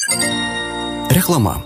Reklama.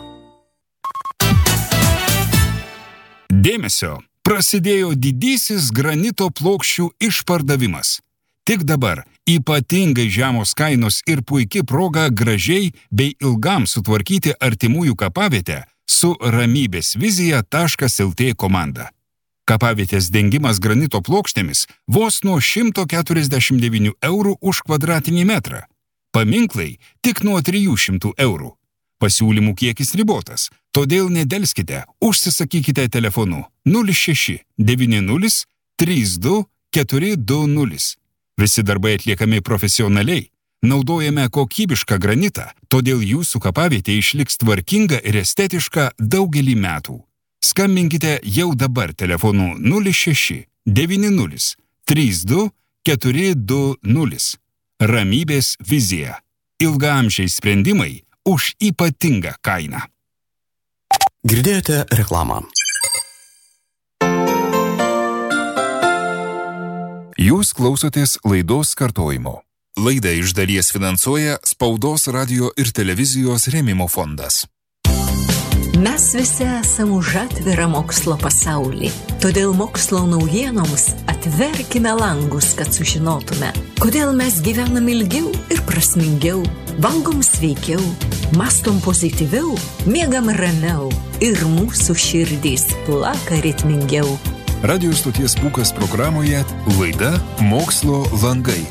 Dėmesio! Prasidėjo didysis granito plokščių išpardavimas. Tik dabar ypatingai žemos kainos ir puiki proga gražiai bei ilgam sutvarkyti artimųjų kapavietę su ramybėsvizija.lt komanda. Kapavietės dengimas granito plokštėmis vos nuo 149 eurų už kvadratinį metrą. Paminklai tik nuo 300 eurų. Pasiūlymų kiekis ribotas, todėl nedelskite, užsisakykite telefonu 06 90 32 420. Visi darbai atliekami profesionaliai, naudojame kokybišką granitą, todėl jūsų kapavietė išliks tvarkinga ir estetiška daugelį metų. Skambinkite jau dabar telefonu 06 90 32 420. Ramybės vizija. Ilgaamžiai sprendimai už ypatingą kainą. Girdėjote reklamą. Jūs klausotės laidos kartojimo. Laidą iš dalies finansuoja Spaudos, radio ir televizijos rėmimo fondas. Mes visi esame už atvirą mokslo pasaulį. Todėl mokslo naujienoms atverkime langus, kad sužinotume, kodėl mes gyvenam ilgiau ir prasmingiau, valgom sveikiau, mąstom pozityviau, miegam ramiau ir mūsų širdys plaka ritmingiau. Radio stoties Pūkas programoje laida Mokslo langai.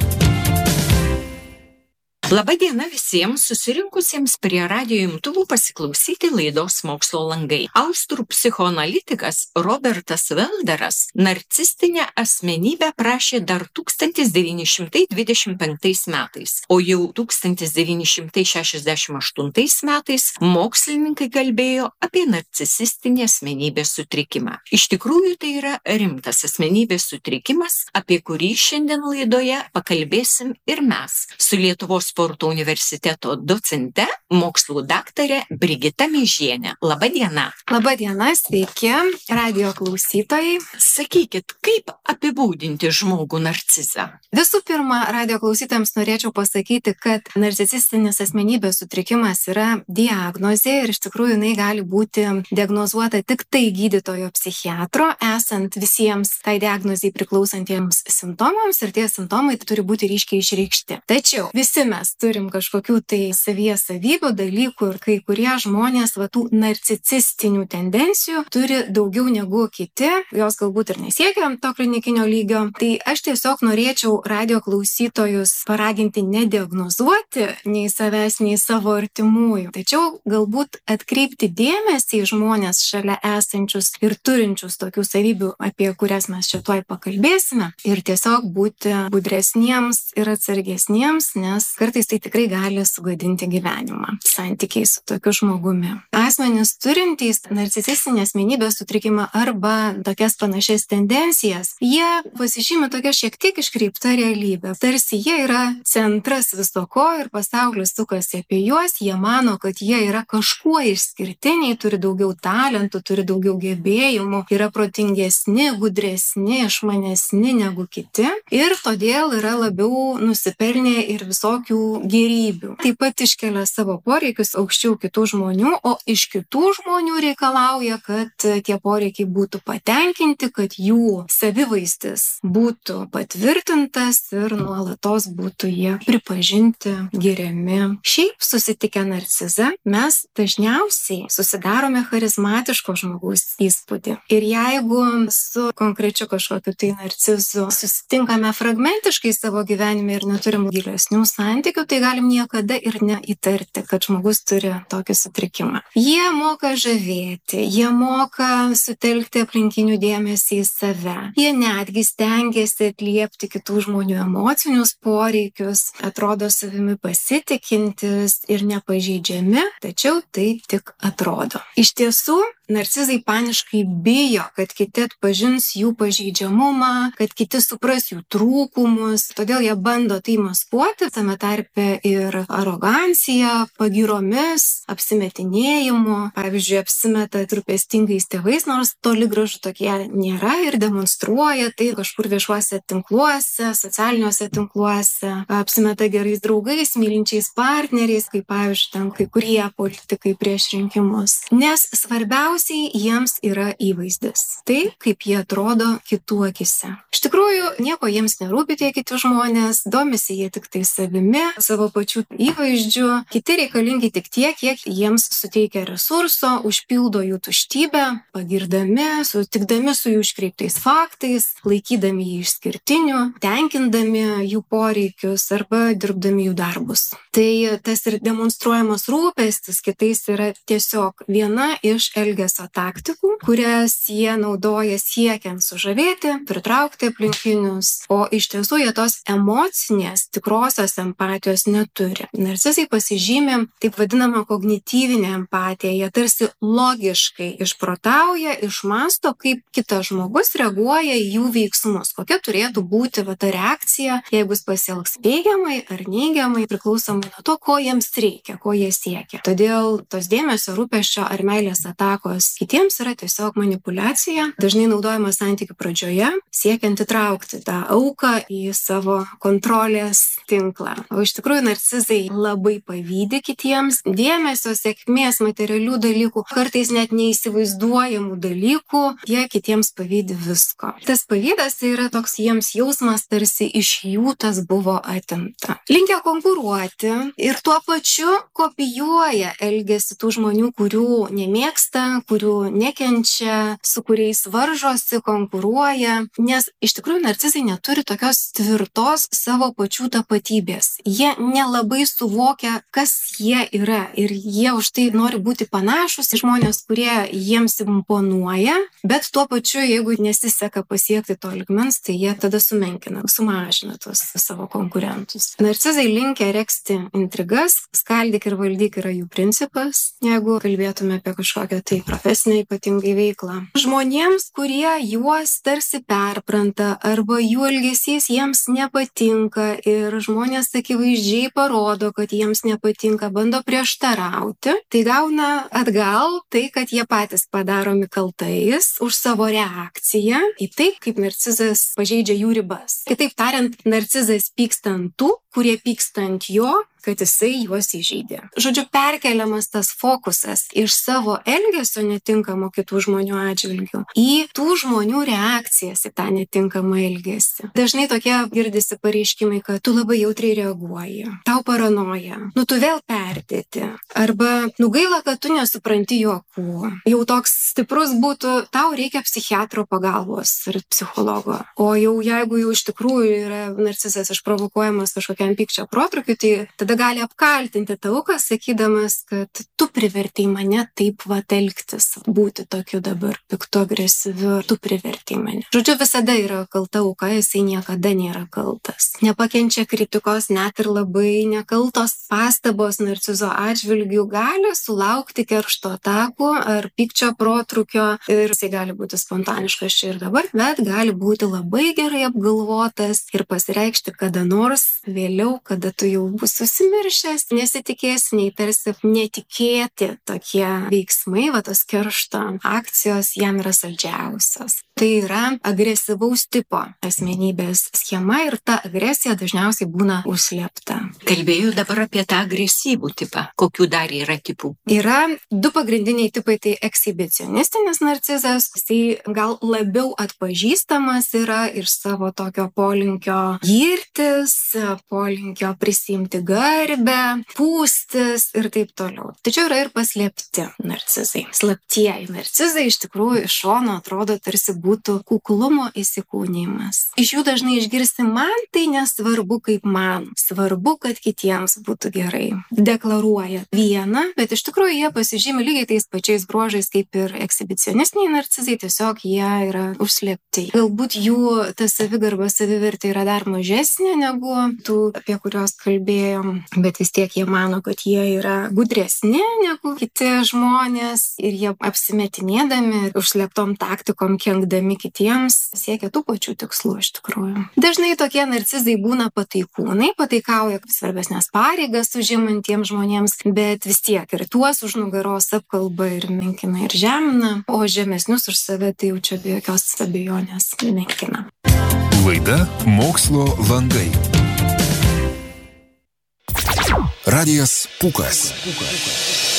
Labadiena visiems susirinkusiems prie radijo imtuvų pasiklausyti laidos Mokslo langai. Austrų psichoanalitikas Robertas Velderas narcistinę asmenybę prašė dar 1925 metais, o jau 1968 metais mokslininkai kalbėjo apie narcisistinės asmenybės sutrikimą. Iš tikrųjų tai yra rimtas asmenybės sutrikimas, apie kurį šiandien laidoje pakalbėsim ir mes su Lietuvos sporto universiteto docente, mokslų daktarė Brigita Meižienė. Labadiena. Labadiena, sveiki, radijo klausytojai. Sakykit, kaip apibūdinti žmogų narcizą? Visų pirma, radijo klausytojams norėčiau pasakyti, kad narcisistinis asmenybės sutrikimas yra diagnozė ir iš tikrųjų jinai gali būti diagnozuota tik tai gydytojo psichiatro, esant visiems tai diagnozei priklausantiems simptomams ir tie simptomai turi būti ryškiai išreikšti. Tačiau visi mes turim kažkokių tai savyje savybių, dalykų ir kai kurie žmonės tų narcisistinių tendencijų turi daugiau negu kiti, jos galbūt ir nesiekia to klinikinio lygio. Tai aš tiesiog norėčiau radijo klausytojus paraginti nediagnozuoti nei savęs, nei savo artimųjų. Tačiau galbūt atkreipti dėmesį į žmonės šalia esančius ir turinčius tokių savybių, apie kurias mes čia tuoj pakalbėsime, ir tiesiog būti budresniems ir atsargesniems, nes kartais tai tikrai gali sugadinti gyvenimą, santykiai su tokiu žmogumi. Asmenys turintys narcisistinę asmenybės sutrikimą arba tokias panašias tendencijas, jie pasižymi tokia šiek tiek iškreipta realybė. Tarsi jie yra centras viso ko ir pasaulis sukasi apie juos, jie mano, kad jie yra kažkuo išskirtiniai, turi daugiau talentų, turi daugiau gebėjimų, yra protingesni, gudresni, išmanesni negu kiti ir todėl yra labiau nusipelnę ir visokių gėrybių. Taip pat iškelia savo poreikius aukščiau kitų žmonių, o iš kitų žmonių reikalauja, kad tie poreikiai būtų patenkinti, kad jų savivaizdis būtų patvirtintas ir nuolatos būtų jie pripažinti, giriami. Šiaip susitikę narcizą mes dažniausiai susidarome charizmatiško žmogaus įspūdį. Ir jeigu su konkrečiu kažkokiu tai narcizu susitinkame fragmentiškai savo gyvenime ir neturim gilesnių santykių, tai galim niekada ir neįtarti, kad žmogus turi tokį sutrikimą. Jie moka žavėti, jie moka sutelkti aplinkinių dėmesį į save. Jie netgi stengiasi atliepti kitų žmonių emocinius poreikius, atrodo savimi pasitikintis ir nepažeidžiami, tačiau tai tik atrodo. Iš tiesų, narcizai paniškai bijo, kad kiti atpažins jų pažeidžiamumą, kad kiti supras jų trūkumus, todėl jie bando tai maskuoti, tame tarpe ir arogancija, pagyromis, apsimetinėjimu. Pavyzdžiui, apsimeta rūpestingais tėvais, nors toli gražu tokie nėra, ir demonstruoja tai kažkur viešuose tinkluose, socialiniuose tinkluose, apsimeta gerais draugais, mylinčiais partneriais, kaip pavyzdžiui, ten kai kurie politikai prieš rinkimus. Nes svarbiausiai jiems yra įvaizdis. Tai, kaip jie atrodo kitų akise. Iš tikrųjų, nieko jiems nerūpi tie kiti žmonės, domisi jie tik tai savimi, savo pačių įvaizdžių, kiti reikalingi tik tiek, kiek jiems suteikia resurso, užpildo jų tuštybę, pagirdami, sutikdami su jų iškreiptais faktais, laikydami jį išskirtiniu, tenkindami jų poreikius arba dirbdami jų darbus. Tai tas ir demonstruojamas rūpestis kitais yra tiesiog viena iš elgesio taktikų, kurias jie naudoja siekiant sužavėti, pritraukti aplinkinius, o iš tiesų jie tos emocinės, tikrosios empatijos neturi. Narcizai pasižymi taip vadinamą kognityvinę empatiją, jie tarsi logiškai išprotauja, išmąsto, kaip kitas žmogus reaguoja į jų veiksmus, kokia turėtų būti ta reakcija, jeigu jis pasielgs teigiamai ar neigiamai, priklausomai nuo to, ko jiems reikia, ko jie siekia. Todėl tos dėmesio, rūpesčio ar meilės atakos kitiems yra tiesiog manipuliacija, dažnai naudojama santykių pradžioje, siekiant įtraukti tą auką į savo kontrolės tinklą. O iš tikrųjų narcizai labai pavydi kitiems dėmesio, sėkmės, materialių dalykų, kartais net neįsivaizduojamų dalykų, jie kitiems pavydi visko. Tas pavydas tai yra toks jiems jausmas, tarsi iš jų tas buvo atimta. Linkę konkuruoti ir tuo pačiu kopijuoja elgesį tų žmonių, kurių nemėgsta, kurių nekenčia, su kuriais varžosi, konkuruoja, nes iš tikrųjų narcizai neturi tokios tvirtos savo pačių tapatybės. Jie nelabai suvokia, kas jie yra ir jie už tai nori būti panašus į žmonės, kurie jiems imponuoja, bet tuo pačiu, jeigu nesiseka pasiekti to lygmens, tai jie tada sumenkina, sumažina tuos savo konkurentus. Narcizai linkę regzti intrigas, skaldyk ir valdyk yra jų principas, jeigu kalbėtume apie kažkokią tai profesinę ypatingai veiklą. Žmonėms, kurie juos tarsi perpranta arba jų elgesys jiems nepatinka ir žmonės akivaizdžiai parodo, kad jiems nepatinka, bando prieštarauti, tai gauna atgal tai, kad jie patys padaromi kaltais už savo reakciją į tai, kaip narcizas pažeidžia jų ribas. Kitaip tariant, narcizas pyksta ant tų, kurie pyksta ant jo, kad jisai juos įžeidė. Žodžiu, perkeliamas tas fokusas iš savo elgesio netinkamo kitų žmonių atžvilgių į tų žmonių reakcijas į tą netinkamą elgesį. Dažnai tokie girdisi pareiškimai, kad tu labai jautriai reaguoji, tau paranoja, tu vėl perdėti, arba gaila, kad tu nesupranti juokų. Jau toks stiprus būtų, tau reikia psichiatro pagalbos ir psichologo. O jau jeigu jau iš tikrųjų yra narcizas išprovokuojamas kažkokiam pykčio protrukiui, tai tada gali apkaltinti tą auką, sakydamas, kad tu privertei mane taip elgtis, būti tokiu dabar piktu, agresyviu, tu privertei mane. Žodžiu, visada yra kalta auka, jisai niekada nėra kaltas. Nepakenčia kritikos, net ir labai nekaltos pastabos narcizo atžvilgių gali sulaukti keršto atakų ar pykčio protrukio ir jisai gali būti spontaniškas čia ir dabar, bet gali būti labai gerai apgalvotas ir pasireikšti kada nors vėliau, kada tu jau bus susimiršęs, nesitikėsi, nei tarsi netikėti tokie veiksmai, tos keršto akcijos jam yra saldžiausios. Tai yra agresyvaus tipo asmenybės schema ir ta agresija dažniausiai būna užslėpta. Kalbėjau dabar apie tą agresyvų tipą. Kokių dar yra tipų? Yra du pagrindiniai tipai, tai ekshibicionistinis narcizas, jisai gal labiau atpažįstamas yra iš savo tokio polinkio girtis, polinkio prisimti garbę, pūstis ir taip toliau. Tačiau yra ir paslėpti narcizai. Slaptieji narcizai iš tikrųjų iš šono atrodo tarsi būtų kuklumo įsikūnijimas. Iš jų dažnai išgirsti, man tai nesvarbu kaip man, svarbu, kad kitiems būtų gerai. Deklaruoja vieną, bet iš tikrųjų jie pasižymi lygiai tais pačiais bruožais kaip ir ekshibicionistiniai narcizai, tiesiog jie yra užslėpti. Galbūt jų ta savigarba, savivertė yra dar mažesnė negu tų, apie kuriuos kalbėjom. bet vis tiek jie mano, kad jie yra gudresni negu kiti žmonės ir jie apsimetinėdami, užslėptom taktikom, kenkdami kitiems, siekia tų pačių tikslų iš tikrųjų. Dažnai tokie narcizai būna pataikūnai, pataikauja svarbesnės pareigas užimantiems žmonėms, bet vis tiek ir tuos už nugaros apkalba ir menkina ir žemina, o žemesnius už save tai jau čia be jokios abejonės menkina. Laida Mokslo langai. Radijas Pūkas.